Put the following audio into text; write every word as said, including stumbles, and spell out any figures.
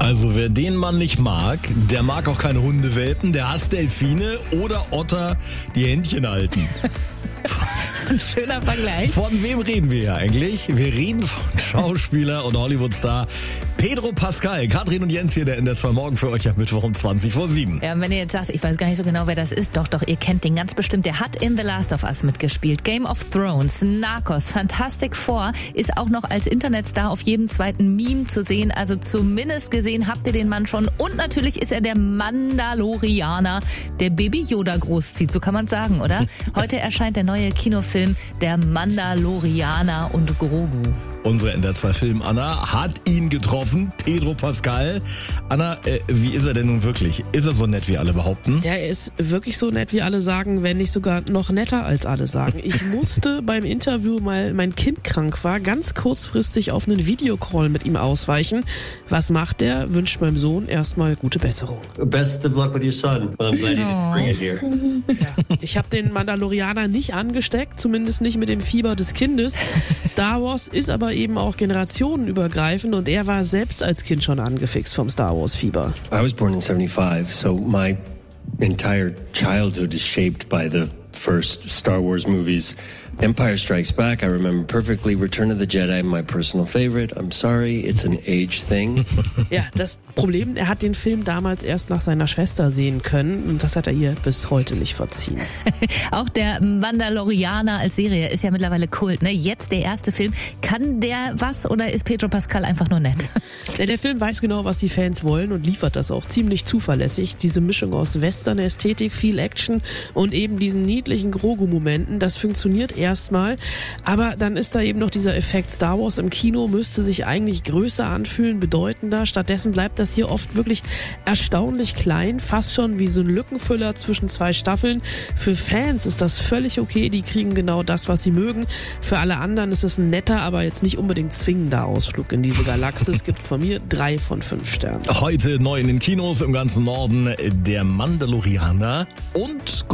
Also wer den Mann nicht mag, der mag auch keine Hundewelpen, der hasst Delfine oder Otter, die Händchen halten. Das ist ein schöner Vergleich. Von wem reden wir hier eigentlich? Wir reden von Schauspieler und Hollywood-Star Pedro Pascal. Katrin und Jens hier, der N D R zwei Morgen für euch am Mittwoch um zwanzig vor sieben. Ja, und wenn ihr jetzt sagt, ich weiß gar nicht so genau, wer das ist, doch, doch, ihr kennt den ganz bestimmt. Der hat in The Last of Us mitgespielt. Game of Thrones, Narcos, Fantastic Four, ist auch noch als Internetstar auf jedem zweiten Meme zu sehen. Also zumindest gesehen habt ihr den Mann schon. Und natürlich ist er der Mandalorianer, der Baby Yoda großzieht, so kann man sagen, oder? Heute erscheint der neue Kinofilm Der Mandalorianer und Grogu. Unsere N D R zwei Film Anna hat ihn getroffen, Pedro Pascal. Anna, äh, wie ist er denn nun wirklich? Ist er so nett, wie alle behaupten? Ja, er ist wirklich so nett, wie alle sagen, wenn nicht sogar noch netter als alle sagen. Ich musste beim Interview, weil mein Kind krank war, ganz kurzfristig auf einen Videocall mit ihm ausweichen. Was macht er? Wünscht meinem Sohn erstmal gute Besserung. Best of luck with your son. Well, I'm glad you didn't bring it here. Ja, ich habe den Mandalorianer nicht angesteckt, zumindest nicht mit dem Fieber des Kindes. Star Wars ist aber eben auch generationenübergreifend und er war selbst als Kind schon angefixt vom Star Wars Fieber. I was born in seventy-five, so my entire childhood is shaped by the first Star Wars movies. Empire Strikes Back, I remember perfectly. Return of the Jedi, my personal favorite. I'm sorry, it's an age thing. Ja, das Problem, er hat den Film damals erst nach seiner Schwester sehen können und das hat er ihr bis heute nicht verziehen. Auch der Mandalorianer als Serie ist ja mittlerweile Kult, ne? Jetzt der erste Film. Kann der was oder ist Pedro Pascal einfach nur nett? Ja, der Film weiß genau, was die Fans wollen und liefert das auch ziemlich zuverlässig. Diese Mischung aus Western-Ästhetik, viel Action und eben diesen niedlichen Grogu-Momenten, das funktioniert erstmal. Aber dann ist da eben noch dieser Effekt, Star Wars im Kino müsste sich eigentlich größer anfühlen, bedeutender. Stattdessen bleibt das hier oft wirklich erstaunlich klein, fast schon wie so ein Lückenfüller zwischen zwei Staffeln. Für Fans ist das völlig okay, die kriegen genau das, was sie mögen. Für alle anderen ist es ein netter, aber jetzt nicht unbedingt zwingender Ausflug in diese Galaxis. Es gibt von mir drei von fünf Sternen. Heute neu in den Kinos im ganzen Norden, der Mandalorianer und